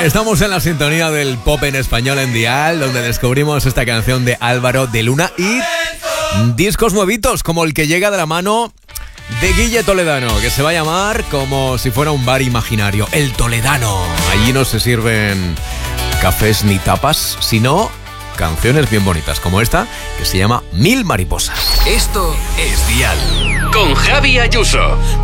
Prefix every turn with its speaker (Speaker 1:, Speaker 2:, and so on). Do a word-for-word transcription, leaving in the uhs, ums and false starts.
Speaker 1: Estamos en la sintonía del pop en español en Dial, donde descubrimos esta canción de Álvaro de Luna y discos nuevitos, como el que llega de la mano de Guille Toledano, que se va a llamar como si fuera un bar imaginario, El Toledano. Allí no se sirven cafés ni tapas, sino canciones bien bonitas, como esta, que se llama Mil Mariposas.
Speaker 2: Esto es Dial, con Javi Ayuso.